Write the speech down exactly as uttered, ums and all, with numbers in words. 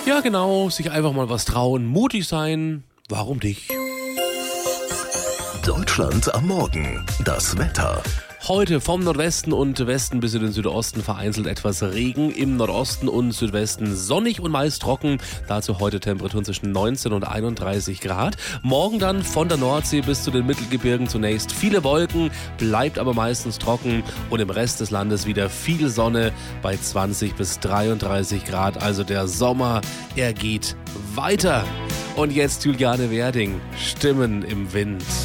Ja, genau, sich einfach mal was trauen, mutig sein. Warum nicht? Deutschland am Morgen. Das Wetter. Heute vom Nordwesten und Westen bis in den Südosten vereinzelt etwas Regen, im Nordosten und Südwesten sonnig und meist trocken. Dazu heute Temperaturen zwischen neunzehn und einunddreißig Grad. Morgen dann von der Nordsee bis zu den Mittelgebirgen zunächst viele Wolken, bleibt aber meistens trocken und im Rest des Landes wieder viel Sonne bei zwanzig bis dreiunddreißig Grad. Also der Sommer, er geht weiter. Und jetzt Juliane Werding, Stimmen im Wind.